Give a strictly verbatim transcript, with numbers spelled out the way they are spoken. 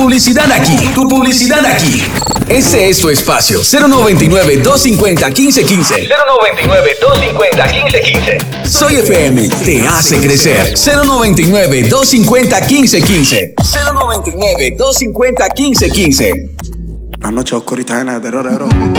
publicidad aquí, tu publicidad aquí. Este es tu espacio. cero noventa y nueve, doscientos cincuenta, quince quince. cero noventa y nueve, doscientos cincuenta, quince quince. Soy F M, te hace crecer. cero noventa y nueve, doscientos cincuenta, quince quince. cero noventa y nueve, doscientos cincuenta, quince quince. La noche oscurita llena de terror,